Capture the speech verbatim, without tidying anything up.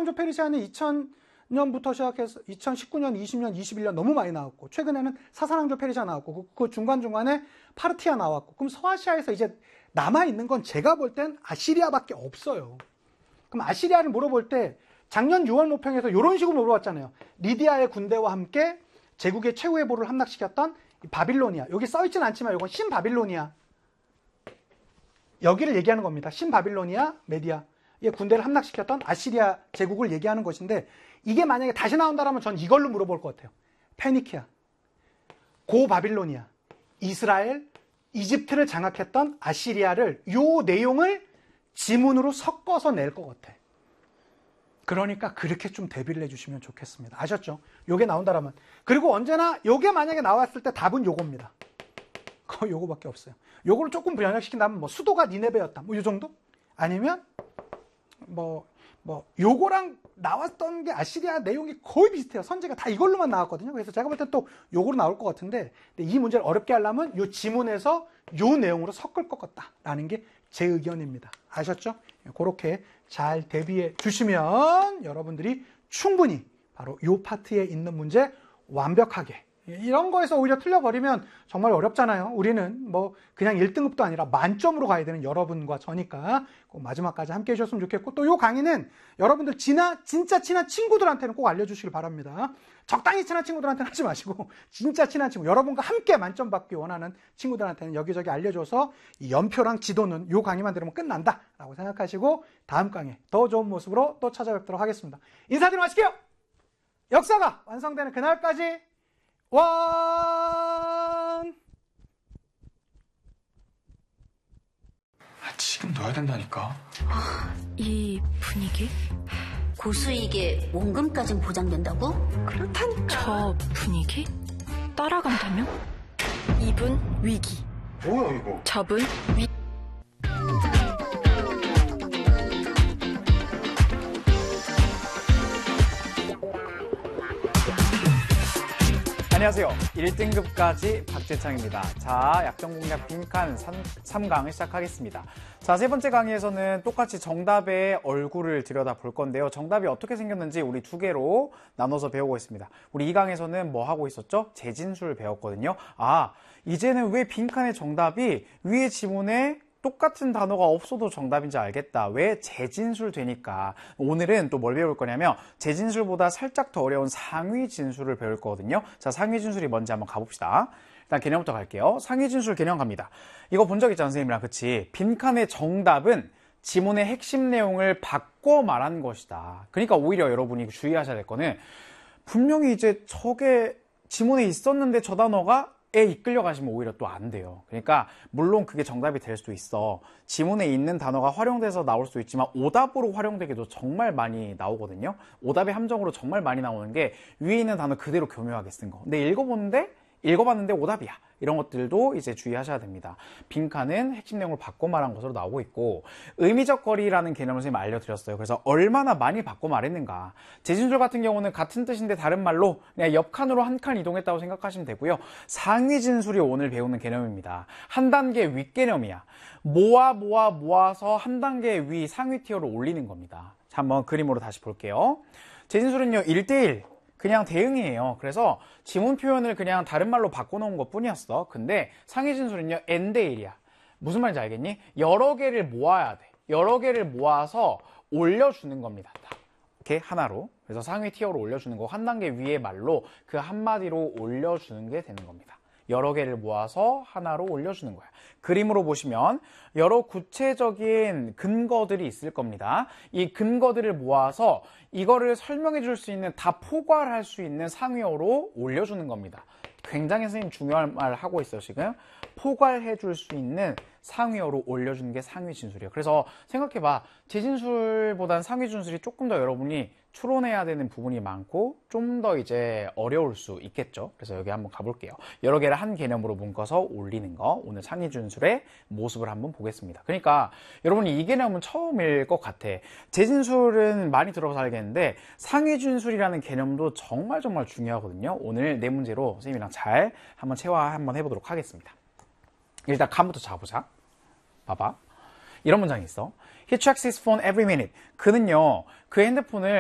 사상조 페르시아는 이천 년부터 시작해서 이천십구 년, 이십 년, 이십일 년 너무 많이 나왔고, 최근에는 사사랑조 페르시아 나왔고, 그 중간중간에 파르티아 나왔고, 그럼 서아시아에서 이제 남아있는 건 제가 볼 땐 아시리아밖에 없어요. 그럼 아시리아를 물어볼 때 작년 유월 모평에서 이런 식으로 물어봤잖아요. 리디아의 군대와 함께 제국의 최후의 보를 함락시켰던 바빌로니아. 여기 써있진 않지만 이건 신바빌로니아. 여기를 얘기하는 겁니다. 신바빌로니아, 메디아의 군대를 함락시켰던 아시리아 제국을 얘기하는 것인데, 이게 만약에 다시 나온다면 전 이걸로 물어볼 것 같아요. 페니키아, 고 바빌로니아, 이스라엘, 이집트를 장악했던 아시리아를, 요 내용을 지문으로 섞어서 낼 것 같아. 그러니까 그렇게 좀 대비를 해주시면 좋겠습니다. 아셨죠? 요게 나온다라면. 그리고 언제나 요게 만약에 나왔을 때 답은 요겁니다. 거의 요거밖에 없어요. 요거를 조금 변형시킨다면 뭐 수도가 니네베였다. 뭐 요 정도? 아니면 뭐, 뭐 요거랑 나왔던 게 아시리아 내용이 거의 비슷해요. 선제가 다 이걸로만 나왔거든요. 그래서 제가 볼 땐 또 요거로 나올 것 같은데, 근데 이 문제를 어렵게 하려면 요 지문에서 요 내용으로 섞을 것 같다라는 게 제 의견입니다. 아셨죠? 그렇게 잘 대비해 주시면 여러분들이 충분히 바로 요 파트에 있는 문제 완벽하게, 이런 거에서 오히려 틀려버리면 정말 어렵잖아요. 우리는 뭐 그냥 일 등급도 아니라 만점으로 가야 되는 여러분과 저니까 꼭 마지막까지 함께 해주셨으면 좋겠고, 또 이 강의는 여러분들 지나, 진짜 친한 친구들한테는 꼭 알려주시길 바랍니다. 적당히 친한 친구들한테는 하지 마시고 진짜 친한 친구, 여러분과 함께 만점 받기 원하는 친구들한테는 여기저기 알려줘서 이 연표랑 지도는 이 강의만 들으면 끝난다 라고 생각하시고, 다음 강의 더 좋은 모습으로 또 찾아뵙도록 하겠습니다. 인사드리고 마실게요. 역사가 완성되는 그날까지 원! 아, 지금 넣어야 된다니까. 아, 이 분위기? 고수익에 원금까진 보장된다고? 그렇다니까. 저 분위기? 따라간다면? 이분 위기. 뭐야 이거? 저분 위... 안녕하세요. 일 등급까지 박재창입니다. 자, 약정공략 빈칸 삼 강을 시작하겠습니다. 자, 세 번째 강의에서는 똑같이 정답의 얼굴을 들여다볼 건데요. 정답이 어떻게 생겼는지 우리 두 개로 나눠서 배우고 있습니다. 우리 이 강에서는 뭐 하고 있었죠? 재진술 배웠거든요. 아, 이제는 왜 빈칸의 정답이 위에 지문에 똑같은 단어가 없어도 정답인지 알겠다. 왜? 재진술 되니까. 오늘은 또 뭘 배울 거냐면 재진술보다 살짝 더 어려운 상위 진술을 배울 거거든요. 자, 상위 진술이 뭔지 한번 가봅시다. 일단 개념부터 갈게요. 상위 진술 개념 갑니다. 이거 본 적 있잖아, 선생님이랑. 그치? 빈칸의 정답은 지문의 핵심 내용을 바꿔 말한 것이다. 그러니까 오히려 여러분이 주의하셔야 될 거는, 분명히 이제 저게 지문에 있었는데 저 단어가 에 이끌려 가시면 오히려 또 안 돼요. 그러니까 물론 그게 정답이 될 수도 있어. 지문에 있는 단어가 활용돼서 나올 수도 있지만 오답으로 활용되기도 정말 많이 나오거든요. 오답의 함정으로 정말 많이 나오는 게 위에 있는 단어 그대로 교묘하게 쓴 거. 근데 읽어보는데 읽어봤는데 오답이야. 이런 것들도 이제 주의하셔야 됩니다. 빈칸은 핵심 내용을 바꿔 말한 것으로 나오고 있고, 의미적 거리라는 개념을 선생님이 알려드렸어요. 그래서 얼마나 많이 바꿔 말했는가. 재진술 같은 경우는 같은 뜻인데 다른 말로 그냥 옆 칸으로 한 칸 이동했다고 생각하시면 되고요. 상위 진술이 오늘 배우는 개념입니다. 한 단계 윗 개념이야. 모아 모아 모아서 한 단계 위 상위 티어로 올리는 겁니다. 자, 한번 그림으로 다시 볼게요. 재진술은요, 일 대일. 그냥 대응이에요. 그래서 지문 표현을 그냥 다른 말로 바꿔놓은 것 뿐이었어. 근데 상위 진술은요, 엔 대 일이야. 무슨 말인지 알겠니? 여러 개를 모아야 돼. 여러 개를 모아서 올려주는 겁니다. 이렇게 하나로. 그래서 상위 티어로 올려주는 거, 한 단계 위의 말로 그 한마디로 올려주는 게 되는 겁니다. 여러 개를 모아서 하나로 올려주는 거야. 그림으로 보시면 여러 구체적인 근거들이 있을 겁니다. 이 근거들을 모아서 이거를 설명해 줄 수 있는, 다 포괄할 수 있는 상위어로 올려주는 겁니다. 굉장히 선생님 중요한 말 하고 있어요, 지금. 포괄해 줄 수 있는 상위어로 올려주는 게 상위 진술이에요. 그래서 생각해봐. 재진술보다는 상위 진술이 조금 더 여러분이 추론해야 되는 부분이 많고 좀 더 이제 어려울 수 있겠죠. 그래서 여기 한번 가볼게요. 여러 개를 한 개념으로 묶어서 올리는 거, 오늘 상위 진술의 모습을 한번 보겠습니다. 그러니까 여러분이 이 개념은 처음일 것 같아. 재진술은 많이 들어서 알겠는데 상위 진술이라는 개념도 정말 정말 중요하거든요. 오늘 네 문제로 선생님이랑 잘 한번 체화 한번 해보도록 하겠습니다. 일단 칸부터 잡아보자. 봐봐. 이런 문장이 있어. He checks his phone every minute. 그는요, 그 핸드폰을